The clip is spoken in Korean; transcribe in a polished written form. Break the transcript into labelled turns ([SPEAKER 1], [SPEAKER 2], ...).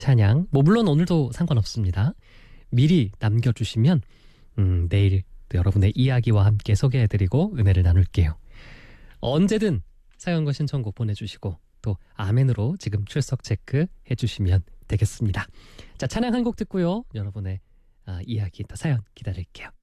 [SPEAKER 1] 찬양, 뭐 물론 오늘도 상관없습니다. 미리 남겨주시면 내일 또 여러분의 이야기와 함께 소개해드리고 은혜를 나눌게요. 언제든 사연과 신청곡 보내주시고 또 아멘으로 지금 출석 체크 해주시면 되겠습니다. 자, 찬양 한 곡 듣고요. 여러분의 이야기 또 사연 기다릴게요.